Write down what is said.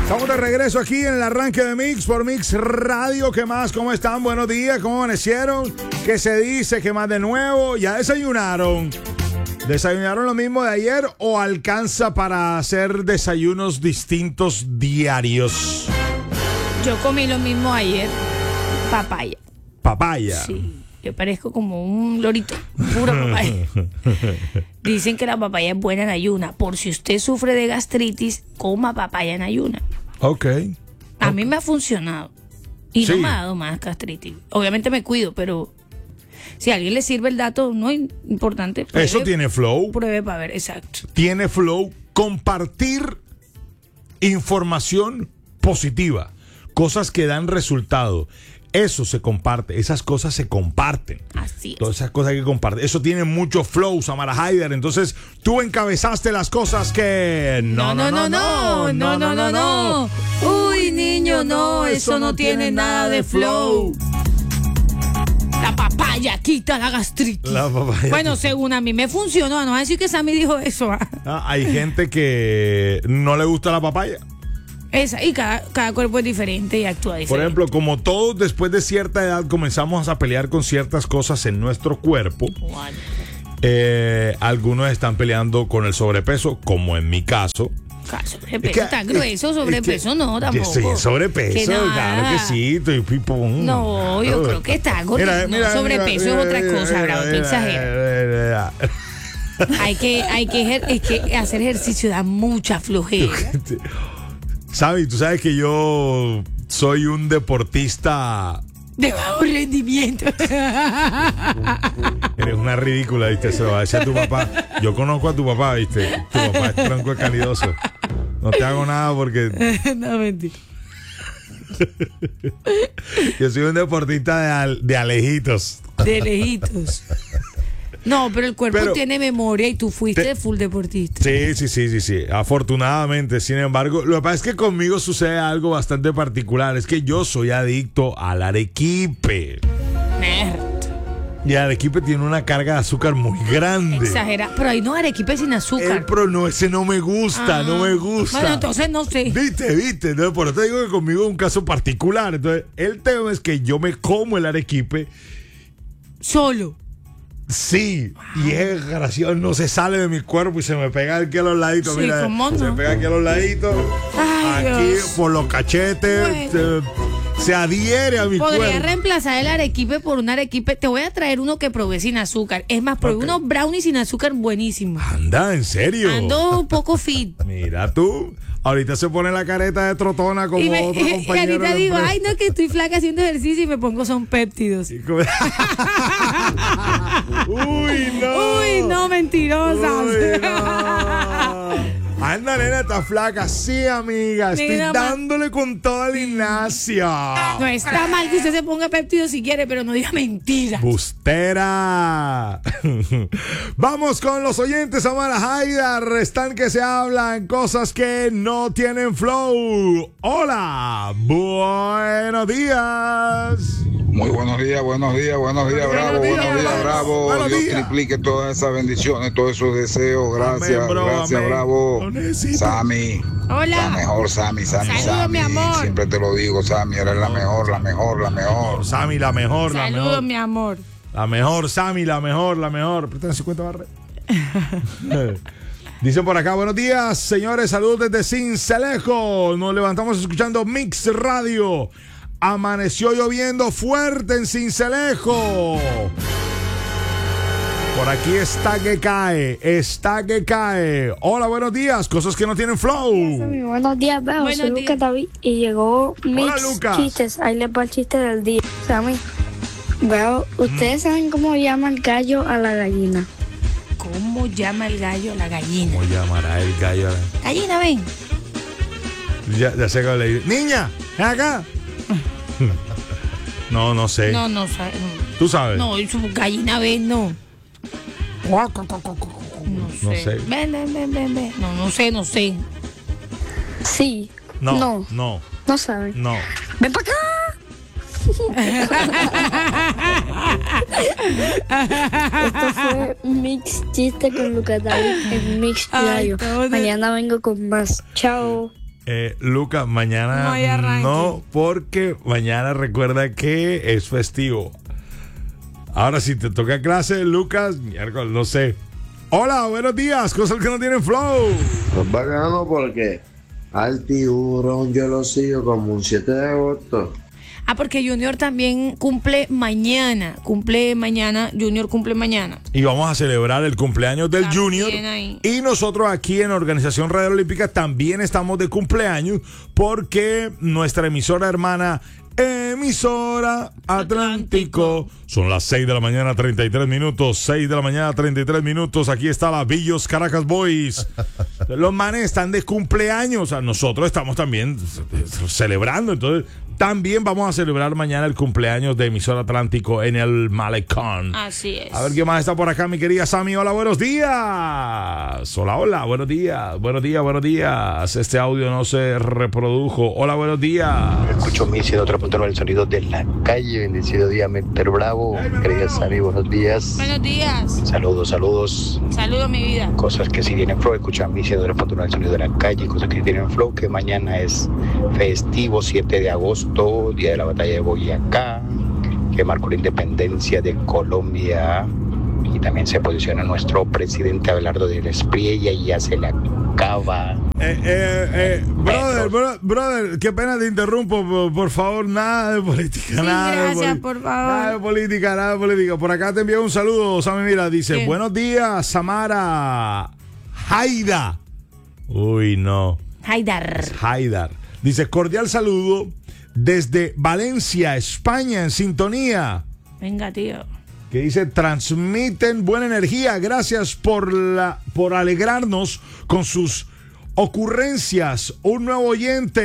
Estamos de regreso aquí en el arranque de Mix por Mix Radio. ¿Qué más? ¿Cómo están? Buenos días. ¿Cómo amanecieron? ¿Qué se dice? ¿Qué más de nuevo? ¿Ya desayunaron? ¿Desayunaron lo mismo de ayer o alcanza para hacer desayunos distintos diarios? Yo comí lo mismo ayer. Papaya. ¿Papaya? Sí. Yo parezco como un lorito. Pura papaya. Dicen que la papaya es buena en ayuna. Por si usted sufre de gastritis, coma papaya en ayuna. Ok. A mí me ha funcionado. Y Sí. no me ha dado más gastritis. Obviamente me cuido, pero si a alguien le sirve el dato, no es importante. Pruebe, Eso tiene flow. Pruebe para ver, exacto. Tiene flow. Compartir información positiva. Cosas que dan resultado. Eso se comparte, esas cosas se comparten. Así es. Todas esas cosas que comparten. Eso tiene mucho flow, Samara Haider. Entonces, tú encabezaste las cosas que... No. Uy, niño, no, eso no tiene nada de flow. La papaya quita la gastritis. La papaya. Bueno, según a mí me funcionó. No va a decir que Sammy dijo eso. Hay gente que no le gusta la papaya. Y cada cuerpo es diferente y actúa diferente. Por ejemplo, como todos después de cierta edad comenzamos a pelear con ciertas cosas en nuestro cuerpo. Algunos están peleando con el sobrepeso, como en mi caso. Sobrepeso está grueso, sobrepeso no, tampoco. Sí, sobrepeso, claro que sí. No, yo creo que está gordito. Sobrepeso es otra cosa, bravo, tú exageras. Hay que hacer ejercicio da mucha flojera. ¿Sabes? Tú sabes que yo soy un deportista de bajo rendimiento. Eres una ridícula, ¿viste? Se lo va a decir a tu papá. Yo conozco a tu papá, ¿viste? Tu papá es tronco de calidoso. No te hago nada porque... No, mentira. Yo soy un deportista de alejitos. De lejitos. No, pero el cuerpo tiene memoria y tú fuiste full deportista. Sí. Afortunadamente, sin embargo, lo que pasa es que conmigo sucede algo bastante particular. Es que yo soy adicto al arequipe. Nerd. Y el arequipe tiene una carga de azúcar muy grande. Exagera, pero hay no arequipe sin azúcar. Pero no, ese no me gusta, no me gusta. Bueno, entonces no sé. ¿Viste? Entonces, por eso digo que conmigo es un caso particular. Entonces, el tema es que yo me como el arequipe solo. Sí, y es gracioso, no se sale de mi cuerpo y se me pega aquí a los laditos. Sí, mira, ¿cómo no? se me pega aquí a los laditos. Ay, aquí Dios. por los cachetes. Bueno. Se adhiere a mi Podría cuerpo. reemplazar el arequipe por un arequipe. Te voy a traer uno que probé sin azúcar. Es más, probé unos brownies sin azúcar buenísimos. Anda, ¿en serio? Ando un poco fit. Mira tú. Ahorita se pone la careta de trotona como otro compañero. Y ahorita de digo, empresa. ay, no, que estoy flaca haciendo ejercicio y me pongo son péptidos. Uy, no. Uy, no, mentirosas. Uy, no. Anda, nena, está flaca. Sí, amiga. Estoy Mira, dándole con toda la gimnasia. No está mal que usted se ponga péptidos si quiere, pero no diga mentiras. Bustera. Vamos con los oyentes, Samara Haidar. Están que se hablan cosas que no tienen flow. Hola, buenos días. Muy buenos días, Bravo, buenos días, Bravo. Buenos Dios días. triplique todas esas bendiciones, todos esos deseos. Gracias, Amén, bro, gracias, amén. Bravo. Lo necesito. Sammy, Hola. la mejor, Sammy. Saludos, mi amor. Siempre te lo digo, Sammy, eres la mejor. Sammy, la mejor, la Saludos, mejor. mi amor. La mejor, Sammy, la mejor. Préstame 50 barras. Dicen por acá, buenos días, señores, saludos desde Sincelejo. Nos levantamos escuchando Mix Radio. Amaneció lloviendo fuerte en Sincelejo. Por aquí está que cae. Hola, buenos días, cosas que no tienen flow. Buenos días, Beo. Buenos Soy días. Lucas David y llegó Mix Lucas. Chistes. Ahí les va el chiste del día. Sammy, Beo, ¿ustedes saben cómo llama el gallo a la gallina? ¿Cómo llama el gallo a la gallina? ¿Cómo llamará el gallo? Gallina, ven. Ya sé que le digo. Niña, ven acá. No sé. No, ¿Tú sabes? no, su gallina, ven, no. No No sé. Ven. No sé. Sí. No. No saben. No. ¡Ven para acá! Esto fue Mix Chiste con Lucas David en Mix Ay, Diario. todo. Mañana vengo con más. Chao. Lucas, mañana no, porque mañana recuerda que es festivo. Ahora, si te toca clase, Lucas, miércoles, no sé. Hola, buenos días, cosas que no tienen flow. Pues bacano porque al tiburón yo lo sigo como un 7 de agosto. Porque Junior también cumple mañana. Junior cumple mañana. Y vamos a celebrar el cumpleaños del también Junior. Ahí. Y nosotros aquí en Organización Radio Olímpica también estamos de cumpleaños porque nuestra emisora hermana Emisora Atlántico. Son las 6 de la mañana, 33 minutos. 6 de la mañana, 33 minutos. Aquí está la Villos Caracas Boys. Los manes están de cumpleaños. O sea, nosotros estamos también celebrando. Entonces, también vamos a celebrar mañana el cumpleaños de Emisora Atlántico en el Malecón. Así es. A ver qué más está por acá, mi querida Sammy. Hola, buenos días. Hola, buenos días. Buenos días. Este audio no se reprodujo. Hola, buenos días. Escucho Missy de otro punto, el sonido de la calle. Bendecido día, Mr. Bravo. Querida Sammy, buenos días. Buenos días. Saludos. Saludos, mi vida. Cosas que sí tienen flow. Escucha Missy de otro punto, el sonido de la calle. Cosas que sí tienen flow. Que mañana es festivo, 7 de agosto. Día de la batalla de Boyacá, que marcó la independencia de Colombia, y también se posiciona nuestro presidente Abelardo de la Espriella y ya se le acaba. Brother, qué pena te interrumpo, por favor, nada de política, gracias, por favor. Nada de política. Por acá te envío un saludo, Sammy, mira, dice, ¿qué? Buenos días, Samara Haida. Uy, no. Haidar. Dice, cordial saludo desde Valencia, España, en sintonía. Venga, tío. Que dice, transmiten buena energía. Gracias por alegrarnos con sus ocurrencias. Un nuevo oyente.